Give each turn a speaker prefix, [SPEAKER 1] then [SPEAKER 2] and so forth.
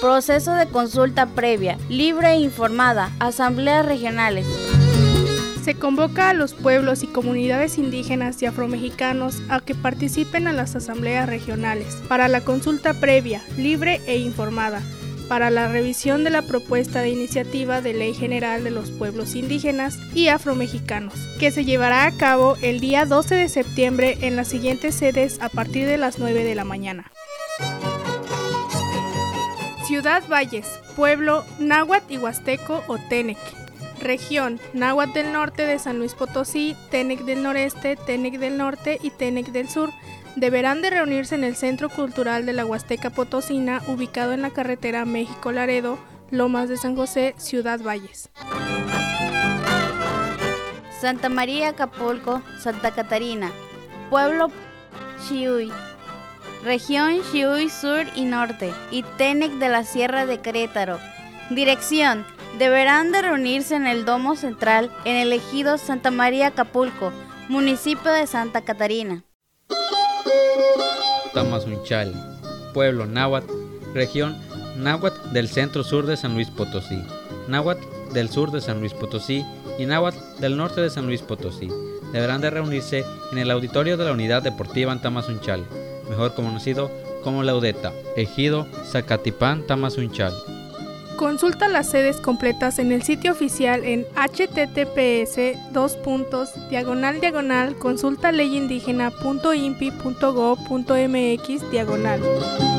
[SPEAKER 1] Proceso de consulta previa, libre e informada, asambleas regionales.
[SPEAKER 2] Se convoca a los pueblos y comunidades indígenas y afromexicanos a que participen en las asambleas regionales para la consulta previa, libre e informada, para la revisión de la propuesta de iniciativa de Ley General de los Pueblos Indígenas y Afromexicanos, que se llevará a cabo el día 12 de septiembre en las siguientes sedes a partir de las 9 de la mañana. Ciudad Valles, pueblo náhuatl y huasteco o Tenec. Región, náhuatl del norte de San Luis Potosí, Tenec del noreste, Tenec del norte y Tenec del sur. Deberán de reunirse en el Centro Cultural de la Huasteca Potosina, ubicado en la carretera México-Laredo, Lomas de San José, Ciudad Valles.
[SPEAKER 1] Santa María Acapulco, Santa Catarina, pueblo Xiuy. Región Xiuy Sur y Norte y Tenec de la Sierra de Querétaro. Dirección: deberán de reunirse en el Domo Central en el ejido Santa María Acapulco, municipio de Santa Catarina.
[SPEAKER 3] Tamazunchale, pueblo náhuatl, región náhuatl del centro-sur de San Luis Potosí, náhuatl del sur de San Luis Potosí y náhuatl del norte de San Luis Potosí. Deberán de reunirse en el auditorio de la Unidad Deportiva en Tamazunchale, mejor conocido como la UDETA, ejido Zacatipán, Tamazunchale.
[SPEAKER 2] Consulta las sedes completas en el sitio oficial en https://consultaleyindígena.inpi.go.mx/.